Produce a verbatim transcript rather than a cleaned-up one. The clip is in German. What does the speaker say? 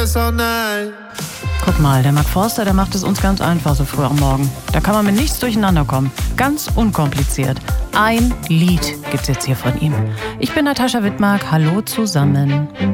Restless all night. Guck mal, der Mark Forster, der macht es uns ganz einfach so früh am Morgen. Da kann man mit nichts durcheinander kommen. Ganz unkompliziert. Ein Lied gibt's jetzt hier von ihm. Ich bin Natascha Wittmark. Hallo zusammen.